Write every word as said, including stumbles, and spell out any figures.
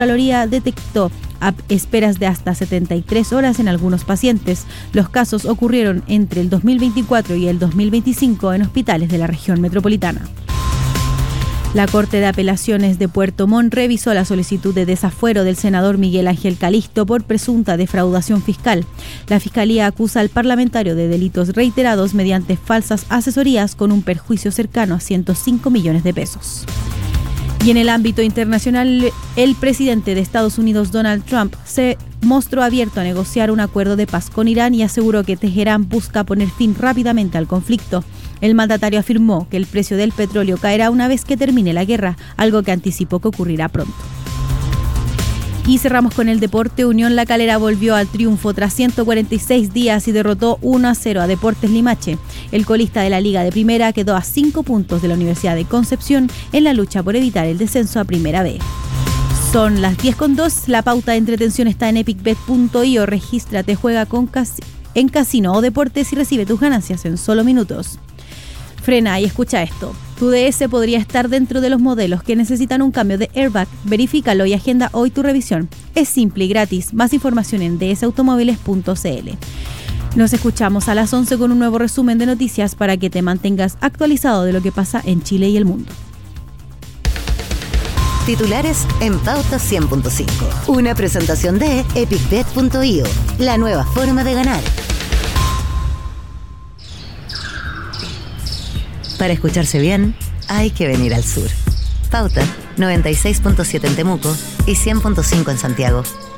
Contraloría detectó a esperas de hasta setenta y tres horas en algunos pacientes. Los casos ocurrieron entre el dos mil veinticuatro y el dos mil veinticinco en hospitales de la región metropolitana. La Corte de Apelaciones de Puerto Montt revisó la solicitud de desafuero del senador Miguel Ángel Calisto por presunta defraudación fiscal. La Fiscalía acusa al parlamentario de delitos reiterados mediante falsas asesorías con un perjuicio cercano a ciento cinco millones de pesos. Y en el ámbito internacional, el presidente de Estados Unidos, Donald Trump, se mostró abierto a negociar un acuerdo de paz con Irán y aseguró que Teherán busca poner fin rápidamente al conflicto. El mandatario afirmó que el precio del petróleo caerá una vez que termine la guerra, algo que anticipó que ocurrirá pronto. Y cerramos con el deporte. Unión La Calera volvió al triunfo tras ciento cuarenta y seis días y derrotó uno a cero a Deportes Limache. El colista de la Liga de Primera quedó a cinco puntos de la Universidad de Concepción en la lucha por evitar el descenso a Primera B. Son las diez con dos. La pauta de entretención está en epic bet punto io. Regístrate, juega con cas- en casino o deportes y recibe tus ganancias en solo minutos. Frena y escucha esto. Tu D S podría estar dentro de los modelos que necesitan un cambio de airbag. Verifícalo y agenda hoy tu revisión. Es simple y gratis. Más información en d s automóviles punto c l. Nos escuchamos a las once con un nuevo resumen de noticias para que te mantengas actualizado de lo que pasa en Chile y el mundo. Titulares en Pauta cien punto cinco. Una presentación de epic bet punto io. La nueva forma de ganar. Para escucharse bien, hay que venir al sur. Pauta noventa y seis punto siete en Temuco y cien punto cinco en Santiago.